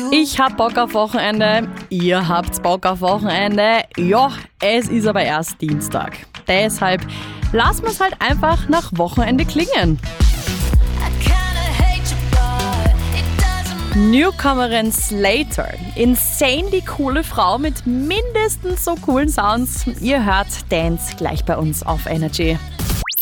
Ich hab Bock auf Wochenende, ihr habt Bock auf Wochenende. Ja, es ist aber erst Dienstag. Deshalb lassen wir es halt einfach nach Wochenende klingen. Newcomerin Slater, insanely coole Frau mit mindestens so coolen Sounds. Ihr hört Dance gleich bei uns auf Energy.